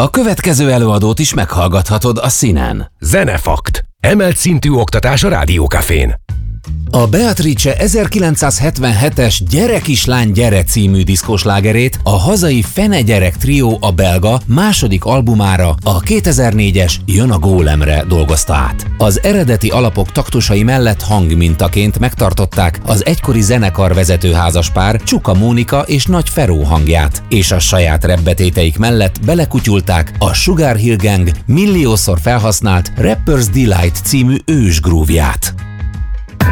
A következő előadót is meghallgathatod a színen. Zenefakt. Emelt szintű oktatás a Rádiókafén. A Beatrice 1977-es Gyere kislány, gyere című diszkóslágerét a hazai Fene gyerek trió a belga második albumára, a 2004-es Jön a gólemre dolgozta át. Az eredeti alapok taktusai mellett hangmintaként megtartották az egykori zenekar vezető házaspár Csuka Mónika és Nagy Feró hangját, és a saját repbetéteik mellett belekutyulták a Sugar Hill Gang milliószor felhasznált Rapper's Delight című ős groove-ját.